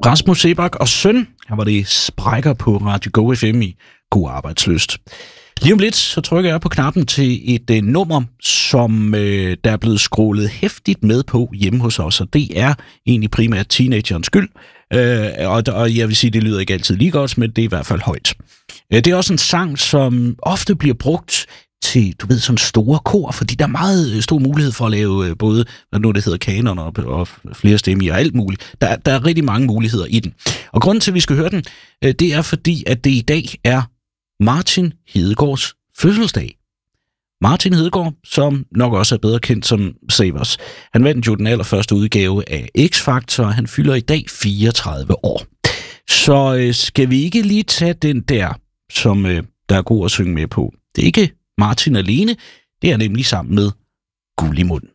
Rasmus Seebach og søn, her var det sprækker på Radio Go FM i God Arbejdslyst. Lige om lidt, så trykker jeg på knappen til et nummer, som der er blevet scrollet hæftigt med på hjemme hos os, og det er egentlig primært teenagerens skyld. Og jeg vil sige, det lyder ikke altid lige godt, men det er i hvert fald højt. Det er også en sang, som ofte bliver brugt til, du ved, sådan store kor, fordi der er meget stor mulighed for at lave både, hvad nu det hedder, kanon og flere stemmer og alt muligt. Der er rigtig mange muligheder i den. Og grunden til, at vi skal høre den, det er fordi, at det i dag er Martin Hedegaards fødselsdag. Martin Hedegaard, som nok også er bedre kendt som Savers. Han vandt jo den allerførste udgave af X-Factor, og han fylder i dag 34 år. Så skal vi ikke lige tage den der, som der er god at synge med på. Det er ikke Martin alene, det er nemlig sammen med Guld i Mund.